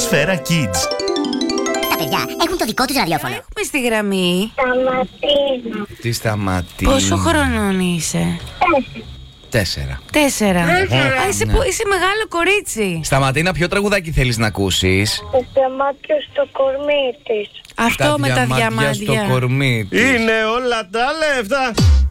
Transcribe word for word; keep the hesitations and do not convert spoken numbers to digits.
Σφαίρα Kids. Τα παιδιά έχουν το δικό τους ραδιόφωνο. Έχουμε στη γραμμή. Σταματίνα. Τι σταματεί. Πόσο χρονών είσαι? Τέσσερα. Τέσσερα. Α, είσαι, Ναι. που- είσαι μεγάλο κορίτσι. Σταματίνα, ποιο τραγουδάκι θέλεις να ακούσεις? Το διαμάτιο στο κορμί της. Αυτό με τα διαμάντια. στο κορμί της. Είναι όλα τα λεφτά